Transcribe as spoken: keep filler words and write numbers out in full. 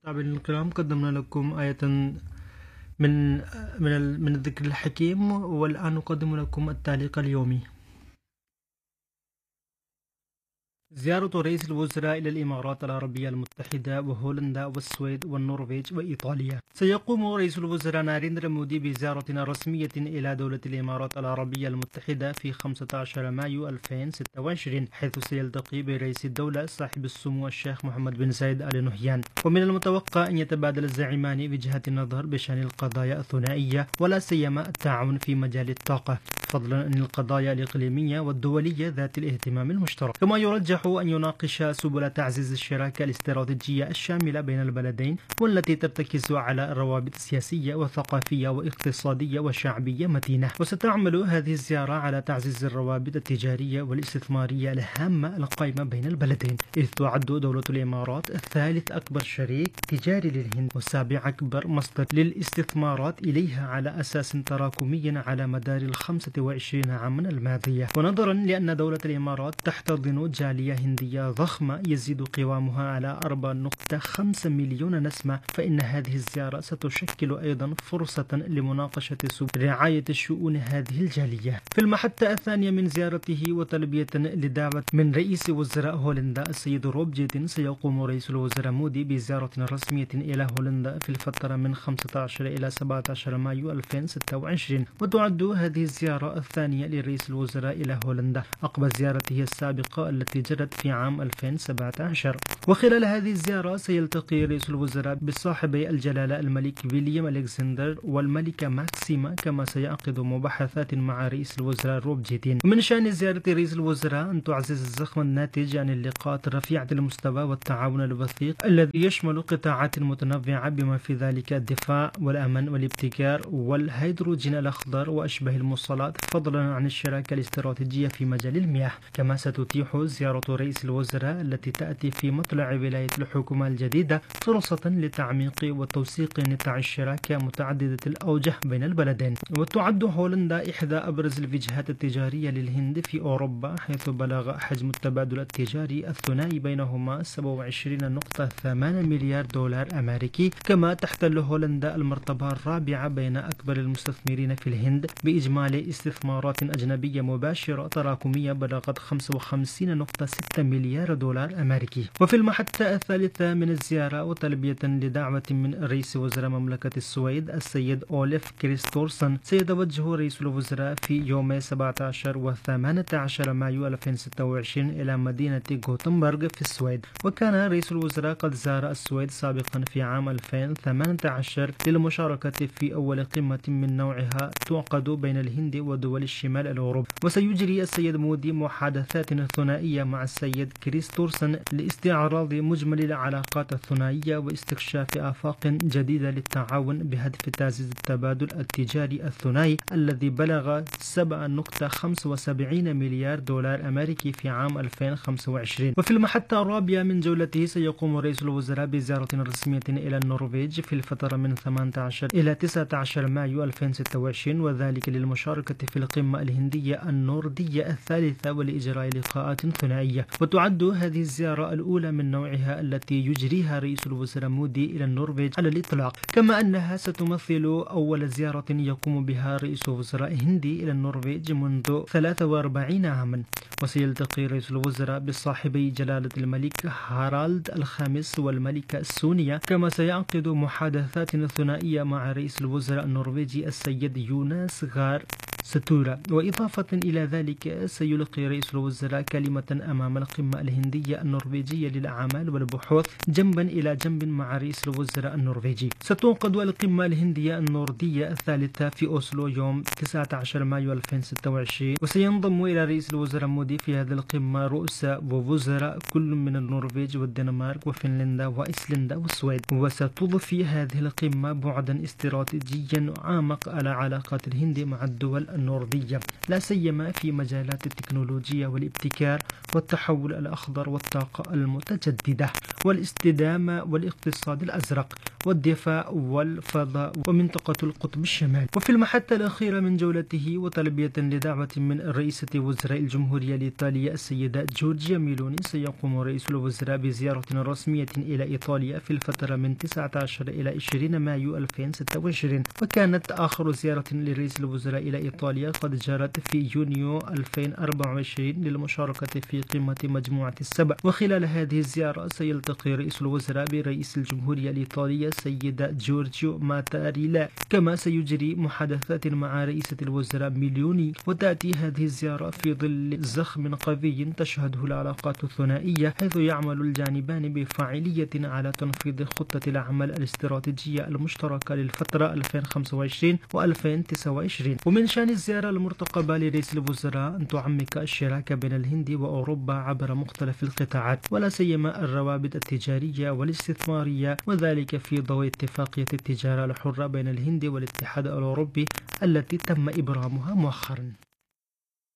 متابعينا الكرام، قدمنا لكم آية من من من الذكر الحكيم، والآن نقدم لكم التعليق اليومي. زيارة رئيس الوزراء إلى الإمارات العربية المتحدة وهولندا والسويد والنرويج وإيطاليا. سيقوم رئيس الوزراء ناريندرا مودي بزيارة رسمية إلى دولة الإمارات العربية المتحدة في خمسة عشر مايو ألفين وستة وعشرين، حيث سيلتقي برئيس الدولة صاحب السمو الشيخ محمد بن زايد آل نهيان. ومن المتوقع أن يتبادل الزعيمان وجهات النظر بشأن القضايا الثنائية، ولا سيما التعاون في مجال الطاقة، فضلا عن القضايا الإقليمية والدولية ذات الاهتمام المشترك. كما يرجح أن يناقش سبل تعزيز الشراكة الاستراتيجية الشاملة بين البلدين، والتي ترتكز على روابط سياسية وثقافية واقتصادية وشعبية متينة. وستعمل هذه الزيارة على تعزيز الروابط التجارية والاستثمارية الهامة القائمة بين البلدين، إذ تعد دولة الإمارات الثالث أكبر شريك تجاري للهند وسابع أكبر مصدر للاستثمارات إليها على أساس تراكمي على مدار الخمسة وعشرين عاما الماضية. ونظرا لأن دولة الإمارات تحتضن جالية هندية ضخمة يزيد قوامها على أربعة فاصلة خمسة مليون نسمة، فإن هذه الزيارة ستشكل أيضا فرصة لمناقشة سبل رعاية شؤون هذه الجالية. في المحطة الثانية من زيارته، وتلبية لدعوة من رئيس وزراء هولندا السيد روب جيتين، سيقوم رئيس الوزراء مودي بزيارة رسمية إلى هولندا في الفترة من خمسة عشر إلى سبعة عشر مايو ألفين وستة وعشرين، وتعد هذه الزيارة الثانية لرئيس الوزراء إلى هولندا عقب زيارته السابقة التي جرت في عام ألفين وسبعة عشر. وخلال هذه الزيارة سيلتقي رئيس الوزراء بصاحبي الجلالة الملك ويليام ألكسندر والملكة ماكسيما، كما سيعقد مباحثات مع رئيس الوزراء روب جيتين. ومن شأن زيارة رئيس الوزراء أن تعزز الزخم الناتج عن اللقاءات رفيعة المستوى والتعاون الوثيق الذي يشمل قطاعات متنوعة بما في ذلك الدفاع والأمن والابتكار والهيدروجين الأخضر وأشبه الموصلات، فضلا عن الشراكة الاستراتيجية في مجال المياه. كما ستتيح زيارة رئيس الوزراء التي تأتي في مطلع ولاية الحكومة الجديدة فرصة لتعميق وتوثيق نطاع الشراكة متعددة الأوجه بين البلدين. وتعد هولندا إحدى أبرز الوجهات التجارية للهند في أوروبا، حيث بلغ حجم التبادل التجاري الثنائي بينهما سبعة وعشرين فاصلة ثمانية مليار دولار أمريكي. كما تحتل هولندا المرتبة الرابعة بين أكبر المستثمرين في الهند بإجمالي استثمارات أجنبية مباشرة تراكمية بلغت خمسة وخمسين فاصلة ستة مليار دولار أمريكي. وفي المحطة الثالثة من الزيارة، وتلبية لدعوة من رئيس وزراء مملكة السويد السيد أوليف كريستورسن، سيتوجه رئيس الوزراء في يوم سبعة عشر و ثمانية عشر مايو ألفين وستة وعشرين إلى مدينة غوتنبرغ في السويد. وكان رئيس الوزراء قد زار السويد سابقا في عام ألفين وثمانية عشر للمشاركة في أول قمة من نوعها تعقد بين الهند ودول الشمال الأوروبي. وسيجري السيد مودي محادثات ثنائية مع السيد كريستورسن لاستعراض مجمل العلاقات الثنائية واستكشاف آفاق جديدة للتعاون بهدف تعزيز التبادل التجاري الثنائي الذي بلغ سبعة فاصلة خمسة وسبعين مليار دولار أمريكي في عام ألفين وخمسة وعشرين. وفي المحطة الرابعة من جولته، سيقوم رئيس الوزراء بزيارة رسمية إلى النرويج في الفترة من ثمانية عشر إلى تسعة عشر مايو ألفين وستة وعشرين، وذلك للمشاركة في القمة الهندية النوردية الثالثة ولإجراء لقاءات ثنائية. وتعد هذه الزيارة الأولى من نوعها التي يجريها رئيس الوزراء مودي إلى النرويج على الإطلاق، كما أنها ستمثل أول زيارة يقوم بها رئيس وزراء هندي إلى النرويج منذ ثلاثة وأربعين عاما. وسيلتقي رئيس الوزراء بصاحبي جلالة الملك هارالد الخامس والملكة السونية، كما سيعقد محادثات ثنائية مع رئيس الوزراء النرويجي السيد يوناس غار ستورة. وإضافة إلى ذلك، سيلقي رئيس الوزراء كلمة أمام القمة الهندية النرويجية للأعمال والبحوث جنبا إلى جنب مع رئيس الوزراء النرويجي. ستعقد القمة الهندية النوردية الثالثة في أوسلو يوم تسعة عشر مايو ألفين وستة وعشرين، وسينضم إلى رئيس الوزراء مودي في هذه القمة رؤساء ووزراء كل من النرويج والدنمارك وفنلندا وإيسلندا والسويد. وستضفي هذه القمة بعدا استراتيجيا عمق على علاقات الهند مع الدول النوردية، لا سيما في مجالات التكنولوجيا والابتكار والتحول الأخضر والطاقة المتجددة والاستدامة والاقتصاد الأزرق. والدفاع والفضاء ومنطقة القطب الشمالي. وفي المحطة الأخيرة من جولته وتلبية لدعوة من رئيسة وزراء الجمهورية الإيطالية السيدة جورجيا ميلوني، سيقوم رئيس الوزراء بزيارة رسمية إلى إيطاليا في الفترة من تسعة عشر إلى عشرين مايو ألفين وستة وعشرين، وكانت آخر زيارة لرئيس الوزراء إلى إيطاليا قد جرت في يونيو ألفين وأربعة وعشرين للمشاركة في قمة مجموعة السبع. وخلال هذه الزيارة سيلتقي رئيس الوزراء برئيس الجمهورية الإيطالية السيدة جورجيو ماتاريلا، كما سيجري محادثات مع رئيسة الوزراء ميلوني. وتأتي هذه الزيارة في ظل زخم قوي تشهده العلاقات الثنائية، حيث يعمل الجانبان بفاعلية على تنفيذ خطة العمل الاستراتيجية المشتركة للفترة ألفين وخمسة وعشرين وألفين وتسعة وعشرين. ومن شأن الزيارة المرتقبة لرئيس الوزراء أن تعمق الشراكة بين الهند وأوروبا عبر مختلف القطاعات، ولا سيما الروابط التجارية والاستثمارية، وذلك في ضوء اتفاقية التجارة الحرة بين الهند والاتحاد الأوروبي التي تم إبرامها مؤخرا.